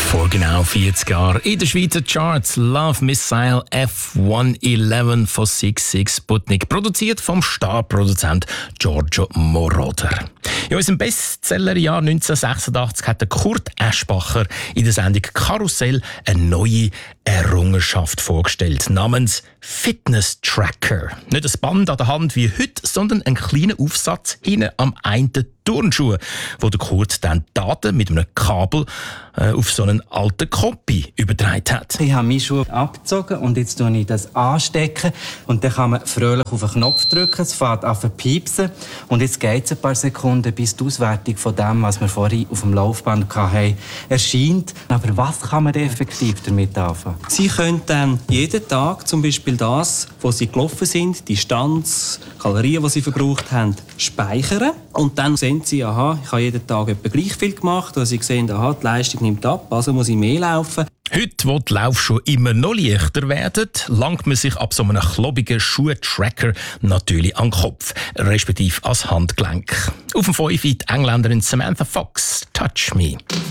Vor genau 40 Jahren in den Schweizer Charts Love Missile F-111 von 66 Sputnik, produziert vom Starproduzent Giorgio Moroder. In unserem Bestsellerjahr 1986 hat Kurt Eschbacher in der Sendung Karussell eine neue Errungenschaft vorgestellt, namens Fitness Tracker. Nicht ein Band an der Hand wie heute, sondern ein kleiner Aufsatz hinten am einen Turnschuh, wo der Kurt dann Daten mit einem Kabel auf so einen alten Kompi übertragen hat. Ich habe meine Schuhe abgezogen und jetzt tue ich das anstecken und dann kann man fröhlich auf den Knopf drücken, es fängt an zu piepsen und jetzt geht es ein paar Sekunden, bis die Auswertung von dem, was wir vorhin auf dem Laufband hatten, erscheint. Aber was kann man effektiv damit anfangen? Sie können dann jeden Tag zum Beispiel das, wo Sie gelaufen sind, die Distanz, Kalorien, die Sie verbraucht haben, speichern. Und dann sehen Sie, aha, ich habe jeden Tag etwa gleich viel gemacht. Oder Sie sehen, aha, die Leistung nimmt ab, also muss ich mehr laufen. Heute, wo die Laufschuhe immer noch leichter werden, langt man sich ab so einem klobigen Schuhtracker natürlich an den Kopf, respektive ans Handgelenk. Auf dem 5 die Engländerin Samantha Fox, Touch Me.